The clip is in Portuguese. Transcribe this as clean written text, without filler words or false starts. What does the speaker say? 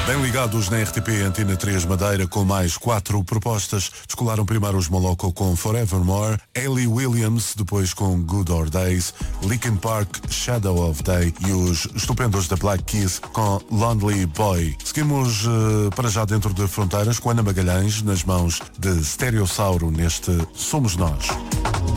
Bem ligados na RTP Antena 3 Madeira com mais 4 propostas. Descolaram primeiro os Moloko com Forevermore, Hayley Williams depois com Good or Days, Linkin Park, Shadow of Day e os estupendos da Black Keys com Lonely Boy. Seguimos para já dentro de fronteiras com Ana Magalhães nas mãos de Stereossauro neste Somos Nós.